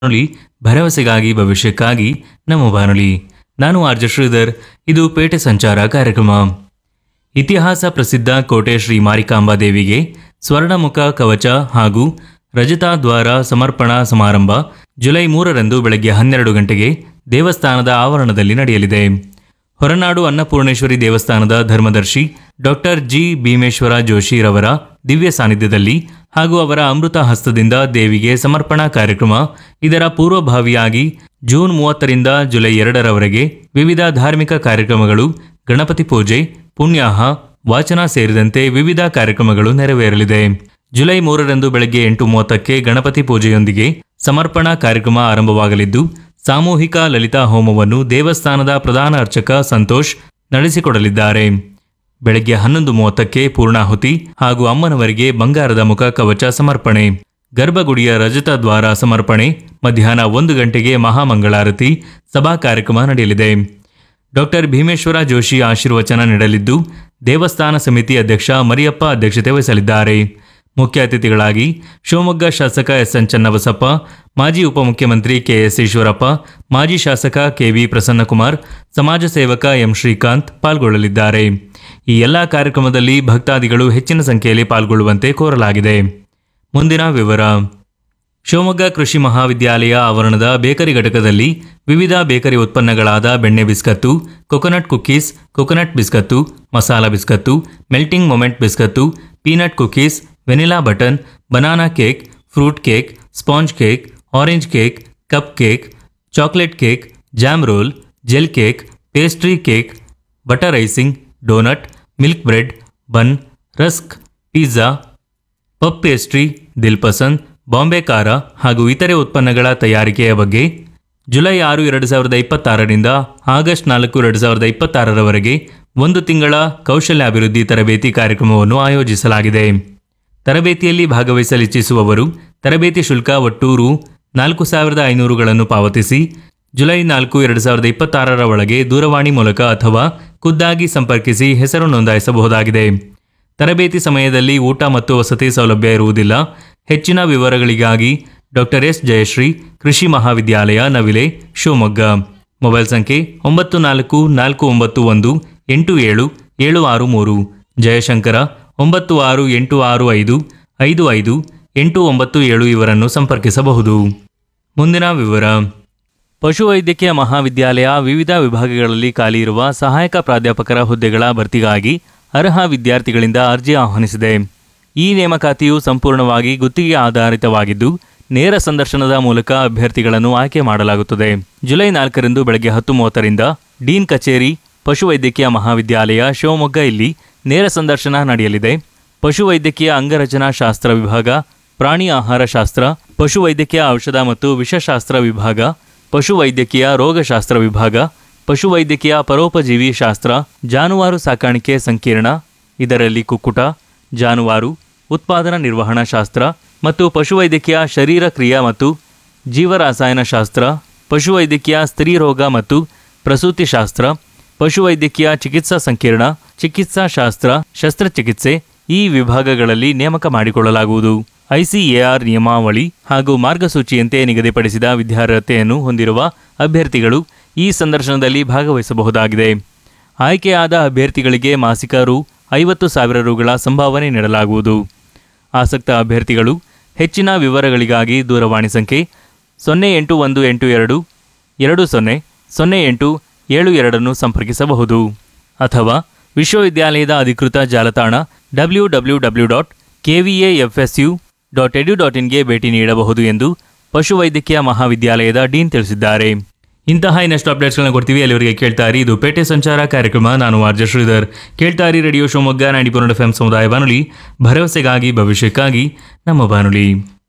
ಬಾನುಲಿ ಭರವಸೆಗಾಗಿ ಭವಿಷ್ಯಕ್ಕಾಗಿ ನಮ್ಮ ಬಾನುಲಿ. ನಾನು ಆರ್ಜ ಶ್ರೀಧರ್. ಇದು ಪೇಟೆ ಸಂಚಾರ ಕಾರ್ಯಕ್ರಮ. ಇತಿಹಾಸ ಪ್ರಸಿದ್ಧ ಕೋಟೆ ಶ್ರೀ ಮಾರಿಕಾಂಬಾ ದೇವಿಗೆ ಸ್ವರ್ಣಮುಖ ಕವಚ ಹಾಗೂ ರಜತಾದ್ವಾರ ಸಮರ್ಪಣಾ ಸಮಾರಂಭ ಜುಲೈ 3ರಂದು ಬೆಳಗ್ಗೆ 12 ಗಂಟೆಗೆ ದೇವಸ್ಥಾನದ ಆವರಣದಲ್ಲಿ ನಡೆಯಲಿದೆ. ಹೊರನಾಡು ಅನ್ನಪೂರ್ಣೇಶ್ವರಿ ದೇವಸ್ಥಾನದ ಧರ್ಮದರ್ಶಿ ಡಾಕ್ಟರ್ ಜಿ ಭೀಮೇಶ್ವರ ಜೋಶಿ ರವರ ದಿವ್ಯ ಸಾನ್ನಿಧ್ಯದಲ್ಲಿ ಹಾಗೂ ಅವರ ಅಮೃತ ಹಸ್ತದಿಂದ ದೇವಿಗೆ ಸಮರ್ಪಣಾ ಕಾರ್ಯಕ್ರಮ. ಇದರ ಪೂರ್ವಭಾವಿಯಾಗಿ ಜೂನ್ 30ರಿಂದ ಜುಲೈ 2ರವರೆಗೆ ವಿವಿಧ ಧಾರ್ಮಿಕ ಕಾರ್ಯಕ್ರಮಗಳು, ಗಣಪತಿ ಪೂಜೆ, ಪುಣ್ಯಾಹ, ವಾಚನ ಸೇರಿದಂತೆ ವಿವಿಧ ಕಾರ್ಯಕ್ರಮಗಳು ನೆರವೇರಲಿದೆ. ಜುಲೈ 3ರಂದು ಬೆಳಗ್ಗೆ 8:30ಕ್ಕೆ ಗಣಪತಿ ಪೂಜೆಯೊಂದಿಗೆ ಸಮರ್ಪಣಾ ಕಾರ್ಯಕ್ರಮ ಆರಂಭವಾಗಲಿದ್ದು, ಸಾಮೂಹಿಕ ಲಲಿತಾ ಹೋಮವನ್ನು ದೇವಸ್ಥಾನದ ಪ್ರಧಾನ ಅರ್ಚಕ ಸಂತೋಷ್ ನಡೆಸಿಕೊಡಲಿದ್ದಾರೆ. ಬೆಳಗ್ಗೆ 11:30ಕ್ಕೆ ಪೂರ್ಣಾಹುತಿ ಹಾಗೂ ಅಮ್ಮನವರಿಗೆ ಬಂಗಾರದ ಮುಖ ಕವಚ ಸಮರ್ಪಣೆ, ಗರ್ಭಗುಡಿಯ ರಜತ ದ್ವಾರ ಸಮರ್ಪಣೆ, ಮಧ್ಯಾಹ್ನ 1 ಗಂಟೆಗೆ ಮಹಾಮಂಗಳಾರತಿ ಸಭಾ ಕಾರ್ಯಕ್ರಮ ನಡೆಯಲಿದೆ. ಡಾಕ್ಟರ್ ಭೀಮೇಶ್ವರ ಜೋಶಿ ಆಶೀರ್ವಚನ ನೀಡಲಿದ್ದು, ದೇವಸ್ಥಾನ ಸಮಿತಿ ಅಧ್ಯಕ್ಷ ಮರಿಯಪ್ಪ ಅಧ್ಯಕ್ಷತೆ ವಹಿಸಲಿದ್ದಾರೆ. ಮುಖ್ಯ ಅತಿಥಿಗಳಾಗಿ ಶಿವಮೊಗ್ಗ ಶಾಸಕ ಎಸ್ಎನ್ ಚನ್ನಬಸಪ್ಪ, ಮಾಜಿ ಉಪಮುಖ್ಯಮಂತ್ರಿ ಕೆಎಸ್ ಈಶ್ವರಪ್ಪ, ಮಾಜಿ ಶಾಸಕ ಕೆವಿ ಪ್ರಸನ್ನಕುಮಾರ್, ಸಮಾಜ ಸೇವಕ ಎಂ ಶ್ರೀಕಾಂತ್ ಪಾಲ್ಗೊಳ್ಳಲಿದ್ದಾರೆ. ಈ ಎಲ್ಲ ಕಾರ್ಯಕ್ರಮದಲ್ಲಿ ಭಕ್ತಾದಿಗಳು ಹೆಚ್ಚಿನ ಸಂಖ್ಯೆಯಲ್ಲಿ ಪಾಲ್ಗೊಳ್ಳುವಂತೆ ಕೋರಲಾಗಿದೆ. ಮುಂದಿನ ವಿವರ. ಶಿವಮೊಗ್ಗ ಕೃಷಿ ಮಹಾವಿದ್ಯಾಲಯ ಆವರಣದ ಬೇಕರಿ ಘಟಕದಲ್ಲಿ ವಿವಿಧ ಬೇಕರಿ ಉತ್ಪನ್ನಗಳಾದ ಬೆಣ್ಣೆ biscuit, coconut cookies, coconut biscuit, masala biscuit, melting moment biscuit, peanut cookies, vanilla button, banana cake, fruit cake, sponge cake, orange cake, cup cake, chocolate cake, jam roll, gel cake, pastry cake, butter icing, doughnut, milk bread, ಬನ್, rusk, pizza, puff pastry, ದಿಲ್ ಪಸಂದ್, ಬಾಂಬೆ ಖಾರ ಹಾಗೂ ಇತರೆ ಉತ್ಪನ್ನಗಳ ತಯಾರಿಕೆಯ ಬಗ್ಗೆ July 6, 2026ರಿಂದ August 4, 2026ರವರೆಗೆ 1 ತಿಂಗಳ ಕೌಶಲ್ಯಾಭಿವೃದ್ಧಿ ತರಬೇತಿ ಕಾರ್ಯಕ್ರಮವನ್ನು ಆಯೋಜಿಸಲಾಗಿದೆ. ತರಬೇತಿಯಲ್ಲಿ ಭಾಗವಹಿಸಲಿಚ್ಛಿಸುವವರು ತರಬೇತಿ ಶುಲ್ಕ ಒಟ್ಟು ರೂ. 4,500ಗಳನ್ನು ಪಾವತಿಸಿ ಜುಲೈ 4, 2026ರ ಒಳಗೆ ದೂರವಾಣಿ ಮೂಲಕ ಅಥವಾ ಖುದ್ದಾಗಿ ಸಂಪರ್ಕಿಸಿ ಹೆಸರು ನೋಂದಾಯಿಸಬಹುದಾಗಿದೆ. ತರಬೇತಿ ಸಮಯದಲ್ಲಿ ಊಟ ಮತ್ತು ವಸತಿ ಸೌಲಭ್ಯ ಇರುವುದಿಲ್ಲ. ಹೆಚ್ಚಿನ ವಿವರಗಳಿಗಾಗಿ ಡಾಕ್ಟರ್ ಎಸ್ ಜಯಶ್ರೀ, ಕೃಷಿ ಮಹಾವಿದ್ಯಾಲಯ, ನವಿಲೆ, ಶಿವಮೊಗ್ಗ. ಮೊಬೈಲ್ ಸಂಖ್ಯೆ 9481877763, ಜಯಶಂಕರ 9686555897 ಇವರನ್ನು ಸಂಪರ್ಕಿಸಬಹುದು. ಮುಂದಿನ ವಿವರ. ಪಶುವೈದ್ಯಕೀಯ ಮಹಾವಿದ್ಯಾಲಯ ವಿವಿಧ ವಿಭಾಗಗಳಲ್ಲಿ ಖಾಲಿ ಇರುವ ಸಹಾಯಕ ಪ್ರಾಧ್ಯಾಪಕರ ಹುದ್ದೆಗಳ ಭರ್ತಿಗಾಗಿ ಅರ್ಹ ವಿದ್ಯಾರ್ಥಿಗಳಿಂದ ಅರ್ಜಿ ಆಹ್ವಾನಿಸಿದೆ. ಈ ನೇಮಕಾತಿಯು ಸಂಪೂರ್ಣವಾಗಿ ಗುತ್ತಿಗೆ ಆಧಾರಿತವಾಗಿದ್ದು, ನೇರ ಸಂದರ್ಶನದ ಮೂಲಕ ಅಭ್ಯರ್ಥಿಗಳನ್ನು ಆಯ್ಕೆ ಮಾಡಲಾಗುತ್ತದೆ. ಜುಲೈ 4ರಂದು ಬೆಳಗ್ಗೆ 10:30ರಿಂದ ಡೀನ್ ಕಚೇರಿ, ಪಶುವೈದ್ಯಕೀಯ ಮಹಾವಿದ್ಯಾಲಯ, ಶಿವಮೊಗ್ಗ ಇಲ್ಲಿ ನೇರ ಸಂದರ್ಶನ ನಡೆಯಲಿದೆ. ಪಶುವೈದ್ಯಕೀಯ ಅಂಗರಚನಾ ಶಾಸ್ತ್ರ ವಿಭಾಗ, ಪ್ರಾಣಿ ಆಹಾರ ಶಾಸ್ತ್ರ, ಪಶುವೈದ್ಯಕೀಯ ಔಷಧ ಮತ್ತು ವಿಷಶಾಸ್ತ್ರ ವಿಭಾಗ, ಪಶುವೈದ್ಯಕೀಯ ರೋಗಶಾಸ್ತ್ರ ವಿಭಾಗ, ಪಶುವೈದ್ಯಕೀಯ ಪರೋಪಜೀವಿ ಶಾಸ್ತ್ರ, ಜಾನುವಾರು ಸಾಕಾಣಿಕೆ ಸಂಕೀರ್ಣ, ಇದರಲ್ಲಿ ಕುಕ್ಕುಟ, ಜಾನುವಾರು ಉತ್ಪಾದನಾ ನಿರ್ವಹಣಾ ಶಾಸ್ತ್ರ ಮತ್ತು ಪಶುವೈದ್ಯಕೀಯ ಶರೀರ ಕ್ರಿಯಾ ಮತ್ತು ಜೀವರಾಸಾಯನ ಶಾಸ್ತ್ರ, ಪಶುವೈದ್ಯಕೀಯ ಸ್ತ್ರೀರೋಗ ಮತ್ತು ಪ್ರಸೂತಿ ಶಾಸ್ತ್ರ, ಪಶುವೈದ್ಯಕೀಯ ಚಿಕಿತ್ಸಾ ಸಂಕೀರ್ಣ, ಚಿಕಿತ್ಸಾ ಶಾಸ್ತ್ರ, ಶಸ್ತ್ರಚಿಕಿತ್ಸೆ ಈ ವಿಭಾಗಗಳಲ್ಲಿ ನೇಮಕ ಮಾಡಿಕೊಳ್ಳಲಾಗುವುದು. ಐಸಿಎಆರ್ ನಿಯಮಾವಳಿ ಹಾಗೂ ಮಾರ್ಗಸೂಚಿಯಂತೆ ನಿಗದಿಪಡಿಸಿದ ವಿದ್ಯಾರ್ಹತೆಯನ್ನು ಹೊಂದಿರುವ ಅಭ್ಯರ್ಥಿಗಳು ಈ ಸಂದರ್ಶನದಲ್ಲಿ ಭಾಗವಹಿಸಬಹುದಾಗಿದೆ. ಆಯ್ಕೆಯಾದ ಅಭ್ಯರ್ಥಿಗಳಿಗೆ ಮಾಸಿಕ ರೂ. 50,000 ಸಂಭಾವನೆ ನೀಡಲಾಗುವುದು. ಆಸಕ್ತ ಅಭ್ಯರ್ಥಿಗಳು ಹೆಚ್ಚಿನ ವಿವರಗಳಿಗಾಗಿ ದೂರವಾಣಿ ಸಂಖ್ಯೆ 0882200872 ಸಂಪರ್ಕಿಸಬಹುದು ಅಥವಾ ವಿಶ್ವವಿದ್ಯಾಲಯದ ಅಧಿಕೃತ ಜಾಲತಾಣ www.kvafsu.edu.in ಗೆ ಭೇಟಿ ನೀಡಬಹುದು ಎಂದು ಪಶುವೈದ್ಯಕೀಯ ಮಹಾವಿದ್ಯಾಲಯದ ಡೀನ್ ತಿಳಿಸಿದ್ದಾರೆ. ಇಂತಹ ಇನ್ನಷ್ಟು ಅಪ್ಡೇಟ್ಸ್ಗಳನ್ನ ಕೊಡ್ತೀವಿ. ಅಲ್ಲಿವರೆಗೆ ಕೇಳ್ತಾ ಇರಿ, ಇದು ಪೇಟೆ ಸಂಚಾರ ಕಾರ್ಯಕ್ರಮ. ನಾನು ಆರ್ಜ ಶ್ರೀಧರ್. ಕೇಳ್ತಾ ಇರಿ ರೇಡಿಯೋ ಶಿವಮೊಗ್ಗ 90.4 FM ಸಮುದಾಯ ಬಾನುಲಿ, ಭರವಸೆಗಾಗಿ ಭವಿಷ್ಯಕ್ಕಾಗಿ ನಮ್ಮ ಬಾನುಲಿ.